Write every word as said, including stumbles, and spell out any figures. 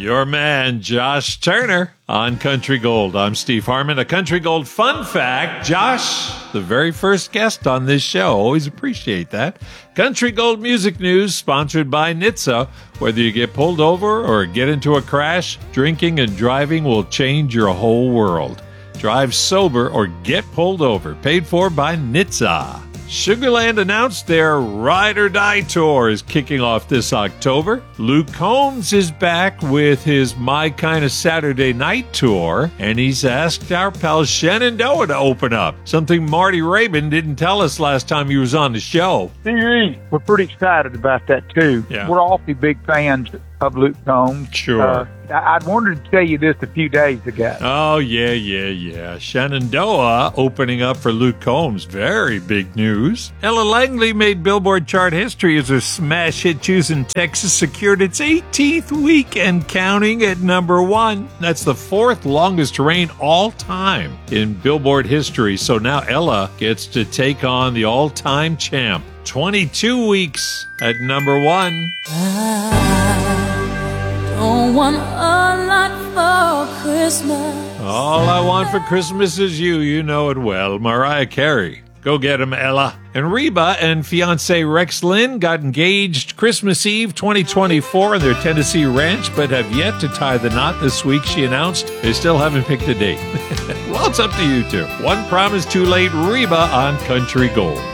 Your man, Josh Turner, on Country Gold. I'm Steve Harmon. A Country Gold fun fact. Josh, the very first guest on this show. Always appreciate that. Country Gold Music News, sponsored by N H T S A. Whether you get pulled over or get into a crash, drinking and driving will change your whole world. Drive sober or get pulled over. Paid for by N H T S A. Sugarland announced their Ride or Die tour is kicking off this October. Luke Combs is back with his My Kind of Saturday Night tour, and he's asked our pal Shenandoah to open up, something Marty Rabin didn't tell us last time he was on the show. We're pretty excited about that, too. Yeah. We're awfully big fans of Luke Combs. Sure. Uh, I- I'd wanted to tell you this a few days ago. Oh, yeah, yeah, yeah. Shenandoah opening up for Luke Combs. Very big news. Ella Langley made Billboard chart history as her smash hit Choosing Texas secured its eighteenth week and counting at number one. That's the fourth longest reign all time in Billboard history. So now Ella gets to take on the all-time champ. twenty-two weeks at number one. Don't want a lot for Christmas. All I want for Christmas is you. You know it well. Mariah Carey. Go get him, Ella. And Reba and fiancé Rex Lynn got engaged Christmas Eve twenty twenty-four in their Tennessee ranch, but have yet to tie the knot this week, she announced. They still haven't picked a date. Well, it's up to you two. One promise too late, Reba on Country Gold.